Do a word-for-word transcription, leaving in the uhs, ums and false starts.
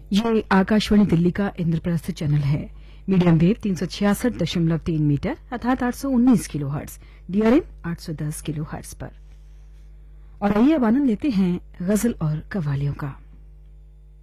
ये आकाशवाणी दिल्ली का इंद्रप्रस्थ चैनल है। मीडियम वेव तीन सौ छियासठ दशमलव तीन मीटर अर्थात आठ सौ उन्नीस किलो हर्ट्ज, डीआरएम आठ सौ दस किलो हर्ट्ज पर। और आइए अब आनंद लेते हैं गजल और कव्वालियों का।